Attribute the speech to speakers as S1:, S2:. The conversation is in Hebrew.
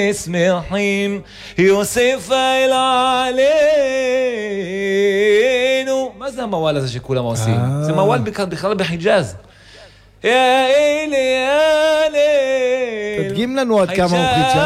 S1: שמחים יוסף אל עלינו. מה זה המוואל הזה שכולם עושים? זה מוואל בכלל בחיג'אז. יא אלי, יא אלי,
S2: תדגים לנו עד כמה הוא חיג'אז.